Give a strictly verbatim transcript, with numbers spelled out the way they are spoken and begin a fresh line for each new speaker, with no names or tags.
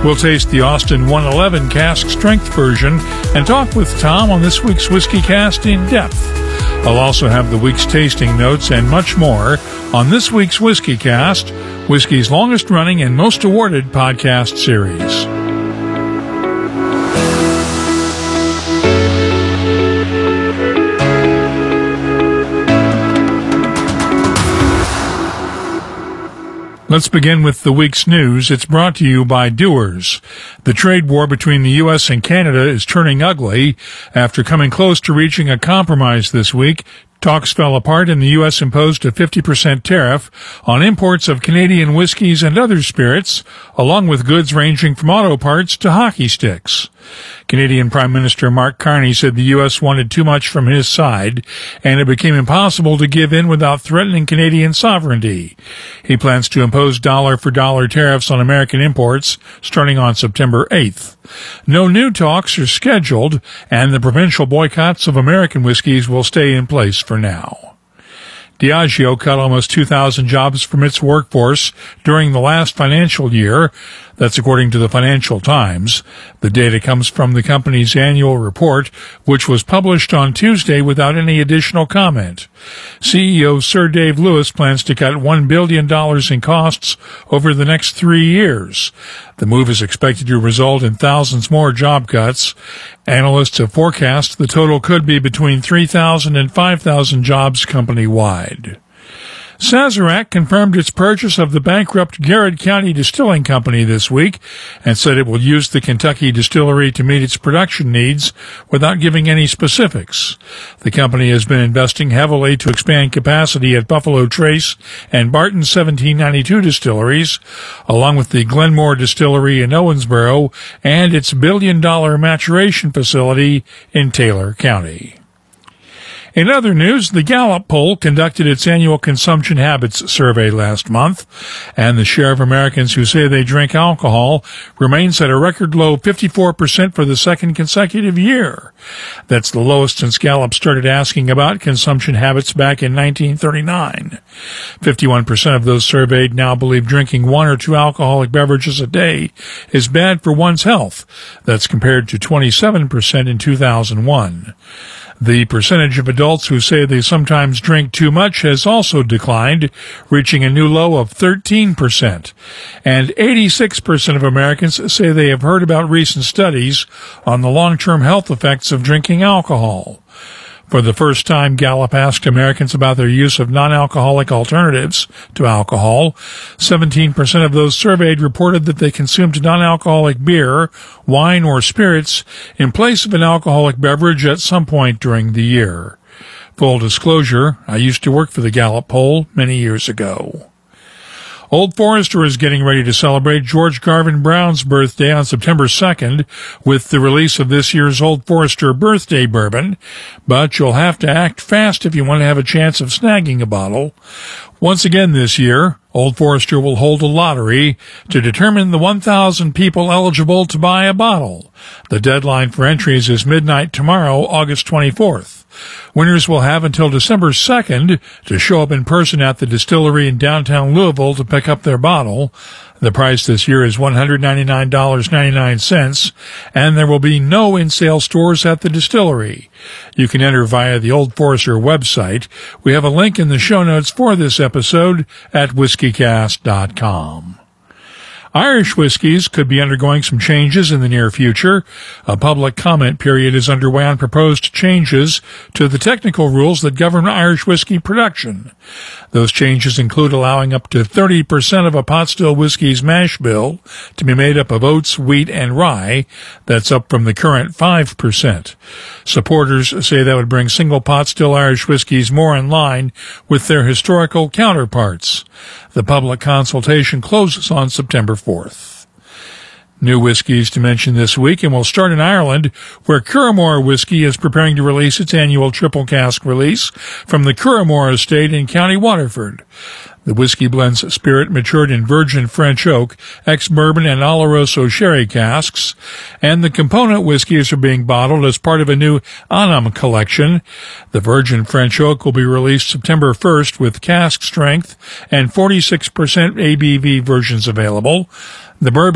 We'll taste the Austin one eleven cask strength version and talk with Tom on this week's Whiskey Cast in depth. I'll also have the week's tasting notes and much more on this week's Whiskey Cast, whiskey's longest running and most awarded podcast series. Let's begin with the week's news. It's brought to you by Dewar's. The trade war between the U S and Canada is turning ugly. After coming close to reaching a compromise this week, talks fell apart and the U S imposed a fifty percent tariff on imports of Canadian whiskeys and other spirits, along with goods ranging from auto parts to hockey sticks. Canadian Prime Minister Mark Carney said the U S wanted too much from his side, and it became impossible to give in without threatening Canadian sovereignty. He plans to impose dollar-for-dollar tariffs on American imports starting on September eighth. No new talks are scheduled, and the provincial boycotts of American whiskeys will stay in place for now. Diageo cut almost two thousand jobs from its workforce during the last financial year. That's according to the Financial Times. The data comes from the company's annual report, which was published on Tuesday without any additional comment. C E O Sir Dave Lewis plans to cut one billion dollars in costs over the next three years. The move is expected to result in thousands more job cuts. Analysts have forecast the total could be between three thousand and five thousand jobs company-wide. Sazerac confirmed its purchase of the bankrupt Garrett County Distilling Company this week and said it will use the Kentucky distillery to meet its production needs without giving any specifics. The company has been investing heavily to expand capacity at Buffalo Trace and Barton seventeen ninety-two distilleries, along with the Glenmore Distillery in Owensboro and its billion-dollar maturation facility in Taylor County. In other news, the Gallup poll conducted its annual consumption habits survey last month, and the share of Americans who say they drink alcohol remains at a record low fifty-four percent for the second consecutive year. That's the lowest since Gallup started asking about consumption habits back in nineteen thirty-nine. fifty-one percent of those surveyed now believe drinking one or two alcoholic beverages a day is bad for one's health. That's compared to twenty-seven percent in two thousand one. The percentage of adults who say they sometimes drink too much has also declined, reaching a new low of thirteen percent. And eighty-six percent of Americans say they have heard about recent studies on the long-term health effects of drinking alcohol. For the first time, Gallup asked Americans about their use of non-alcoholic alternatives to alcohol. seventeen percent of those surveyed reported that they consumed non-alcoholic beer, wine, or spirits in place of an alcoholic beverage at some point during the year. Full disclosure, I used to work for the Gallup poll many years ago. Old Forester is getting ready to celebrate George Garvin Brown's birthday on September second with the release of this year's Old Forester Birthday Bourbon, but you'll have to act fast if you want to have a chance of snagging a bottle. Once again this year, Old Forester will hold a lottery to determine the one thousand people eligible to buy a bottle. The deadline for entries is midnight tomorrow, August twenty-fourth. Winners will have until December second to show up in person at the distillery in downtown Louisville to pick up their bottle. The price this year is one hundred ninety-nine dollars and ninety-nine cents, and there will be no in-sale stores at the distillery. You can enter via the Old Forester website. We have a link in the show notes for this episode at whiskey cast dot com. Irish whiskies could be undergoing some changes in the near future. A public comment period is underway on proposed changes to the technical rules that govern Irish whiskey production. Those changes include allowing up to thirty percent of a pot still whiskey's mash bill to be made up of oats, wheat, and rye. That's up from the current five percent. Supporters say that would bring single pot still Irish whiskies more in line with their historical counterparts. The public consultation closes on September fourth. New whiskies to mention this week, and we'll start in Ireland, where Curramore Whiskey is preparing to release its annual triple cask release from the Curramore estate in County Waterford. The whiskey blends spirit matured in virgin French oak, ex-bourbon, and Oloroso sherry casks, and the component whiskeys are being bottled as part of a new Anam collection. The virgin French oak will be released September first with cask strength and forty-six percent A B V versions available. The bourbon